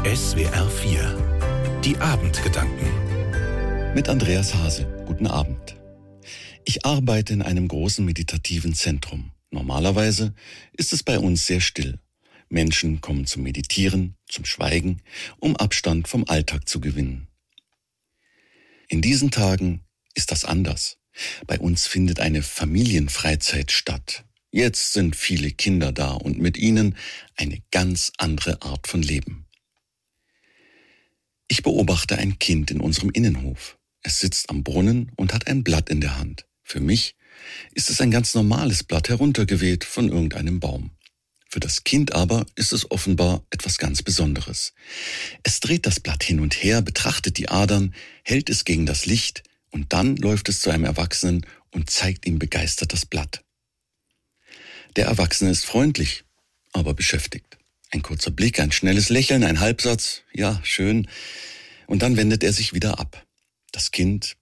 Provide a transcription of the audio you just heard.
SWR 4 Die Abendgedanken Mit Andreas Hase. Guten Abend. Ich arbeite in einem großen meditativen Zentrum. Normalerweise ist es bei uns sehr still. Menschen kommen zum Meditieren, zum Schweigen, um Abstand vom Alltag zu gewinnen. In diesen Tagen ist das anders. Bei uns findet eine Familienfreizeit statt. Jetzt sind viele Kinder da und mit ihnen eine ganz andere Art von Leben. Ich beobachte ein Kind in unserem Innenhof. Es sitzt am Brunnen und hat ein Blatt in der Hand. Für mich ist es ein ganz normales Blatt heruntergeweht von irgendeinem Baum. Für das Kind aber ist es offenbar etwas ganz Besonderes. Es dreht das Blatt hin und her, betrachtet die Adern, hält es gegen das Licht und dann läuft es zu einem Erwachsenen und zeigt ihm begeistert das Blatt. Der Erwachsene ist freundlich, aber beschäftigt. Ein kurzer Blick, ein schnelles Lächeln, ein Halbsatz, ja, schön, und dann wendet er sich wieder ab. Das Kind